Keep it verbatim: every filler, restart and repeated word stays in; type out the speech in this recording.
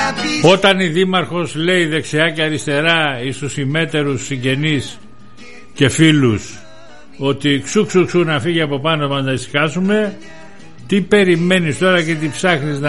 Όταν η δήμαρχος λέει δεξιά και αριστερά εις τους ημέτερους συγγενείς και φίλους ότι ξου ξου ξου να φύγει από πάνω μας να ησυχάσουμε, τι περιμένεις τώρα και τι ψάχνεις να